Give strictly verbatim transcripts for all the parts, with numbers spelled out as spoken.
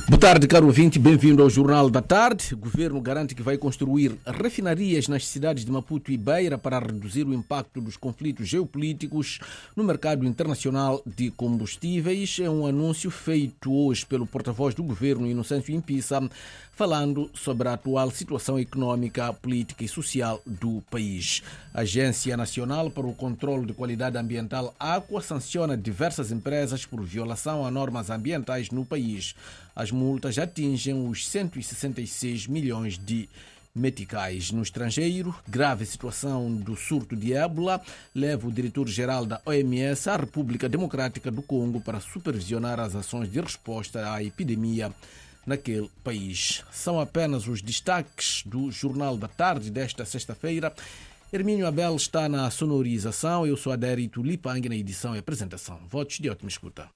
Boa tarde, caro ouvinte, bem-vindo ao Jornal da Tarde. O governo garante que vai construir refinarias nas cidades de Maputo e Beira para reduzir o impacto dos conflitos geopolíticos no mercado internacional de combustíveis. É um anúncio feito hoje pelo porta-voz do governo, Inocêncio Impissa, falando sobre a atual situação econômica, política e social do país. A Agência Nacional para o Controlo de Qualidade Ambiental, AQUA, sanciona diversas empresas por violação a normas ambientais no país. As multas atingem os cento e sessenta e seis milhões de meticais. No estrangeiro, grave situação do surto de ébola leva o diretor-geral da O M S à República Democrática do Congo para supervisionar as ações de resposta à epidemia naquele país. São apenas os destaques do Jornal da Tarde desta sexta-feira. Hermínio Abel está na sonorização, eu sou Adérito Lipang na edição e apresentação. Votos de ótima escuta.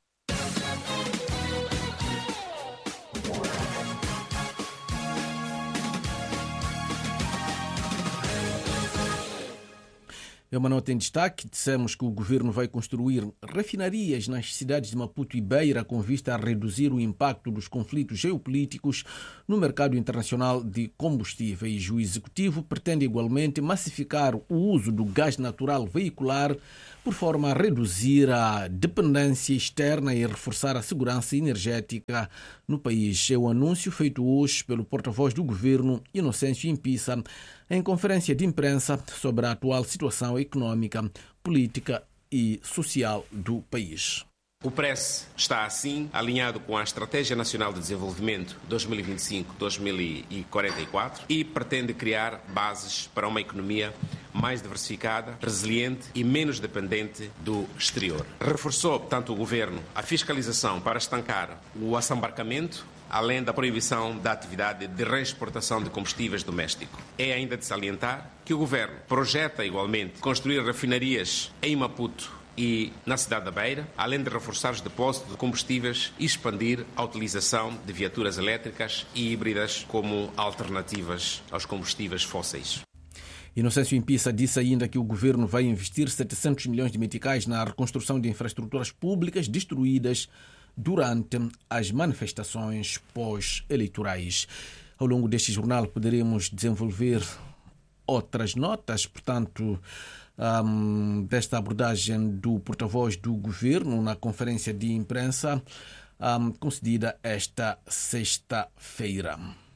É uma nota em destaque. Dissemos que o governo vai construir refinarias nas cidades de Maputo e Beira com vista a reduzir o impacto dos conflitos geopolíticos no mercado internacional de combustíveis. O executivo pretende igualmente massificar o uso do gás natural veicular por forma a reduzir a dependência externa e reforçar a segurança energética no país. É o anúncio feito hoje pelo porta-voz do governo, Inocêncio Impissa, em conferência de imprensa sobre a atual situação econômica, política e social do país. O P R E S está, assim, alinhado com a Estratégia Nacional de Desenvolvimento dois mil e vinte e cinco a dois mil e quarenta e quatro e pretende criar bases para uma economia mais diversificada, resiliente e menos dependente do exterior. Reforçou, portanto, o Governo a fiscalização para estancar o assambarcamento, além da proibição da atividade de reexportação de combustíveis domésticos. É ainda de salientar que o Governo projeta, igualmente, construir refinarias em Maputo e na cidade da Beira, além de reforçar os depósitos de combustíveis e expandir a utilização de viaturas elétricas e híbridas como alternativas aos combustíveis fósseis. Inocêncio Impissa disse ainda que o governo vai investir setecentos milhões de meticais na reconstrução de infraestruturas públicas destruídas durante as manifestações pós-eleitorais. Ao longo deste jornal poderemos desenvolver outras notas, portanto, um, desta abordagem do porta-voz do governo na conferência de imprensa um, concedida esta sexta-feira.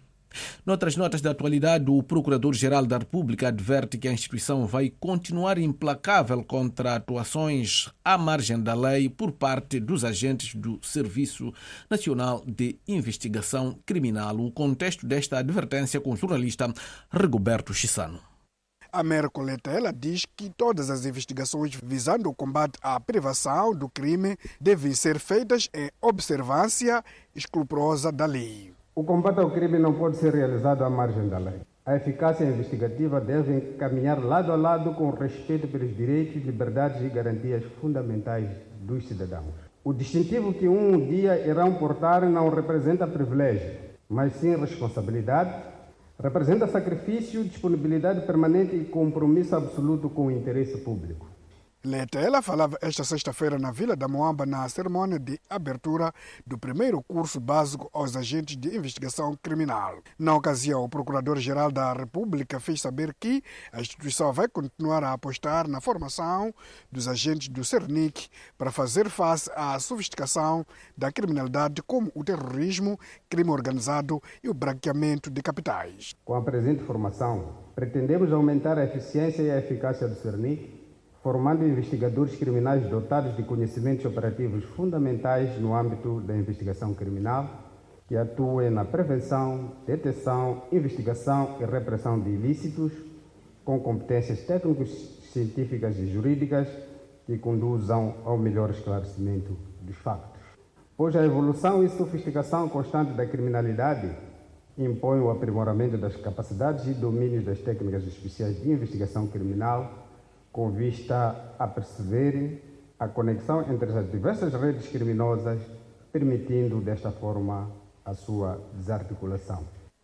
Noutras notas da atualidade, o Procurador-Geral da República adverte que a instituição vai continuar implacável contra atuações à margem da lei por parte dos agentes do Serviço Nacional de Investigação Criminal. O contexto desta advertência com o jornalista Rigoberto Chissano. A Mercoleta, ela diz que todas as investigações visando o combate à privação do crime devem ser feitas em observância escrupulosa da lei. O combate ao crime não pode ser realizado à margem da lei. A eficácia investigativa deve caminhar lado a lado com o respeito pelos direitos, liberdades e garantias fundamentais dos cidadãos. O distintivo que um dia irão portar não representa privilégio, mas sim responsabilidade, representa sacrifício, disponibilidade permanente e compromisso absoluto com o interesse público. Leta, ela falava esta sexta-feira na Vila da Moamba na cerimônia de abertura do primeiro curso básico aos agentes de investigação criminal. Na ocasião, o Procurador-Geral da República fez saber que a instituição vai continuar a apostar na formação dos agentes do CERNIC para fazer face à sofisticação da criminalidade como o terrorismo, crime organizado e o branqueamento de capitais. Com a presente formação, pretendemos aumentar a eficiência e a eficácia do CERNIC, formando investigadores criminais dotados de conhecimentos operativos fundamentais no âmbito da investigação criminal, que atuem na prevenção, detecção, investigação e repressão de ilícitos, com competências técnicas, científicas e jurídicas que conduzam ao melhor esclarecimento dos factos. Pois a evolução e sofisticação constante da criminalidade impõe o aprimoramento das capacidades e domínios das técnicas especiais de investigação criminal, com vista a perceber a conexão entre as diversas redes criminosas, permitindo desta forma a sua desarticulação.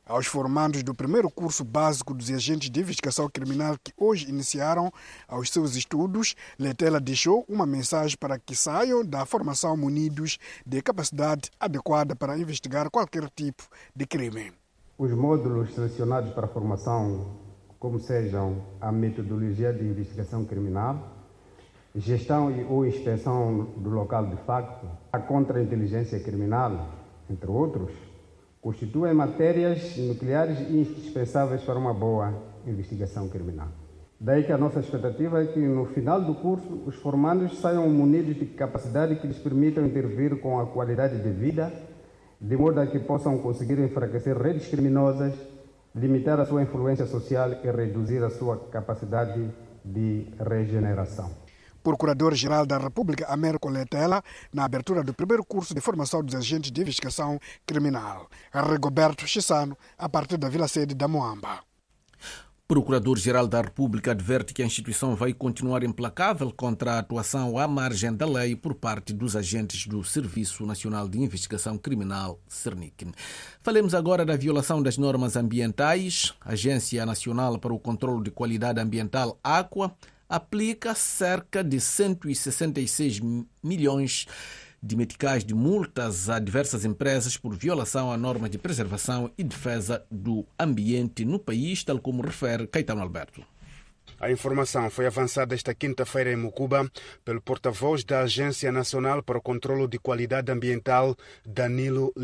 Aos formandos do primeiro curso básico dos agentes de investigação criminal que hoje iniciaram os seus estudos, Letela deixou uma mensagem para que saiam da formação munidos de capacidade adequada para investigar qualquer tipo de crime. Os módulos selecionados para a formação, como sejam a metodologia de investigação criminal, gestão e ou inspeção do local de facto, a contra-inteligência criminal, entre outros, constituem matérias nucleares e indispensáveis para uma boa investigação criminal. Daí que a nossa expectativa é que no final do curso os formandos saiam munidos de capacidade que lhes permitam intervir com a qualidade de vida, de modo a que possam conseguir enfraquecer redes criminosas, limitar a sua influência social e reduzir a sua capacidade de regeneração. Procurador-Geral da República, Américo Letela, na abertura do primeiro curso de formação dos agentes de investigação criminal. Rigoberto Chissano, a partir da vila-sede da Moamba. Procurador-Geral da República adverte que a instituição vai continuar implacável contra a atuação à margem da lei por parte dos agentes do Serviço Nacional de Investigação Criminal, Cernic. Falemos agora da violação das normas ambientais. A Agência Nacional para o Controlo de Qualidade Ambiental, AQUA, aplica cerca de cento e sessenta e seis milhões de meticais de multas a diversas empresas por violação à norma de preservação e defesa do ambiente no país, tal como refere Caetano Alberto. A informação foi avançada esta quinta-feira em Mucuba pelo porta-voz da Agência Nacional para o Controlo de Qualidade Ambiental, Danilo